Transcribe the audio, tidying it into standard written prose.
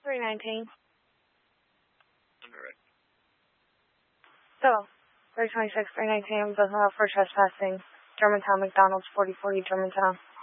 319. Underwrite. So, 326, 319, doesn't allow for trespassing. Germantown, McDonald's, 4040 Germantown.